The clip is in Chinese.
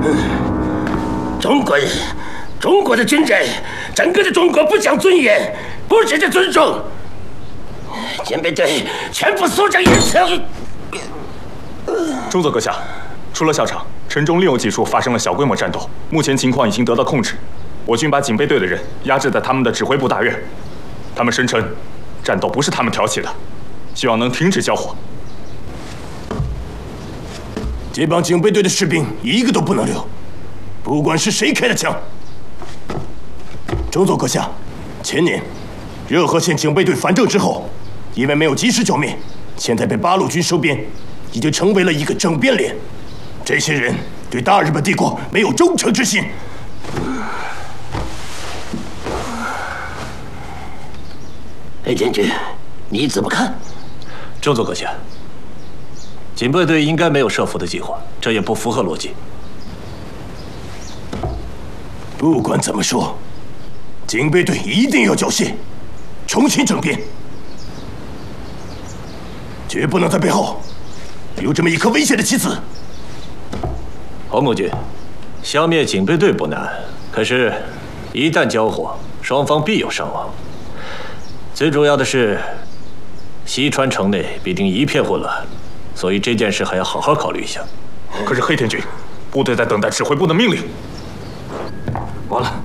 中国的军人，整个的中国不讲尊严，不值得尊重。警备队全部肃正严惩。 中佐阁下，除了校场，城中另有几处发生了小规模战斗，目前情况已经得到控制。我军把警备队的人压制在他们的指挥部大院，他们声称战斗不是他们挑起的，希望能停止交火。 这帮警备队的士兵一个都不能留，不管是谁开的枪。中佐阁下，前年热河县警备队反正之后，因为没有及时剿灭，现在被八路军收编，已经成为了一个政变连。这些人对大日本帝国没有忠诚之心。 裴将军，你怎么看？ 中佐阁下，警备队应该没有设伏的计划，这也不符合逻辑。 不管怎么说，警备队一定要缴械，重新整编，绝不能在背后有这么一颗危险的棋子。 黄国军，消灭警备队不难，可是，一旦交火，双方必有伤亡。最主要的是，西川城内必定一片混乱，所以这件事还要好好考虑一下。 可是黑田军，部队在等待指挥部的命令。 完了。